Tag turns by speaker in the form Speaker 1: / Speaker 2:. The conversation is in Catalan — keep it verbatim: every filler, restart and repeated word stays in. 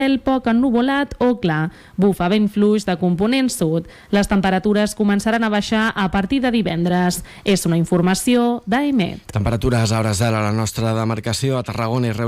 Speaker 1: cel poc ennuvolat o clar. Bufa vent fluix de component sud. Les temperatures començaran a baixar a partir de divendres. És una informació d'A E M E T.
Speaker 2: Temperatures a hores d'ara a la nostra demarcació, a Tarragona i Reus